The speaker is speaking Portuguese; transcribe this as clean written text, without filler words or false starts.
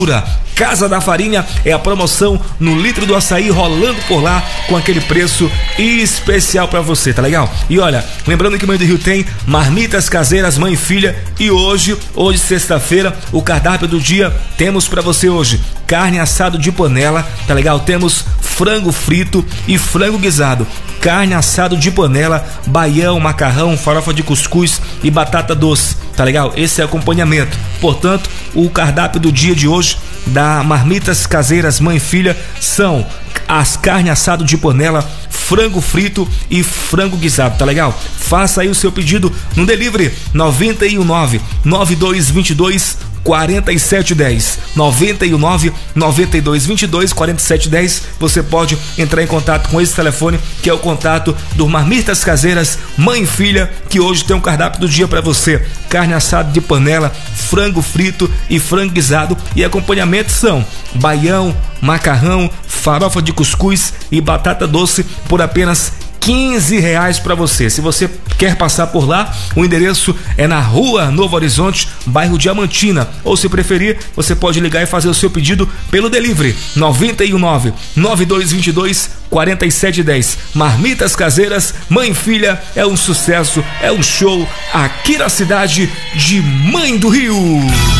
Casa da Farinha é a promoção no litro do açaí rolando por lá com aquele preço especial pra você, tá legal? E olha, lembrando que Mãe do Rio tem marmitas caseiras mãe e filha e hoje sexta-feira, o cardápio do dia temos pra você hoje carne assado de panela, tá legal? Temos frango frito e frango guisado, carne assado de panela, baião, macarrão, farofa de cuscuz e batata doce, tá legal? Esse é acompanhamento. Portanto, o cardápio do dia de hoje da Marmitas Caseiras Mãe e Filha são as carne assado de panela, frango frito e frango guisado, tá legal? Faça aí o seu pedido no delivery 919-9222-4710 919-9222-4710. Você pode entrar em contato com esse telefone, que é o contato do Marmitas Caseiras Mãe e Filha, que hoje tem um cardápio do dia para você: carne assada de panela, frango frito e frango guisado, e acompanhamentos são baião, macarrão, farofa de cuscuz e batata doce por apenas R$15 para você. Se você quer passar por lá, o endereço é na Rua Novo Horizonte, bairro Diamantina, ou se preferir, você pode ligar e fazer o seu pedido pelo delivery 919-9222-4710. Marmitas Caseiras Mãe e Filha é um sucesso, é um show aqui na cidade de Mãe do Rio.